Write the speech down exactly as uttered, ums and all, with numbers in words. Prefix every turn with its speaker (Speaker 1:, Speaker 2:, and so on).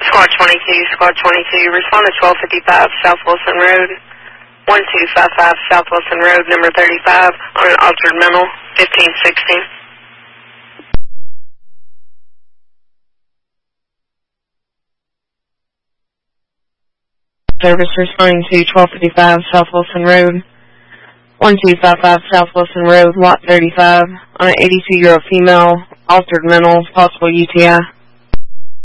Speaker 1: Squad twenty-two, Squad twenty-two, respond to twelve fifty-five South Wilson Road, one two five five South Wilson Road, number thirty-five, on an altered mental, fifteen sixteen.
Speaker 2: Service responding to twelve fifty-five South Wilson Road, one two five five South Wilson Road, lot thirty-five, on an eighty-two-year-old female, altered mental, possible U T I.